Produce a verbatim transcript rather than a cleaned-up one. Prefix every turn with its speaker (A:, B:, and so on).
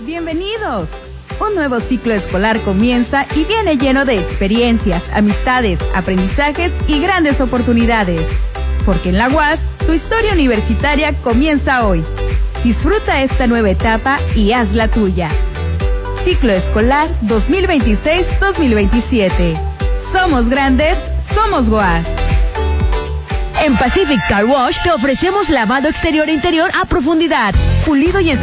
A: Bienvenidos. Un nuevo ciclo escolar comienza y viene lleno de experiencias, amistades, aprendizajes y grandes oportunidades. Porque en la U A S, tu historia universitaria comienza hoy. Disfruta esta nueva etapa y haz la tuya. Ciclo escolar dos mil veintiséis dos mil veintisiete. Somos grandes, somos U A S.
B: En Pacific Car Wash te ofrecemos lavado exterior e interior a profundidad, pulido y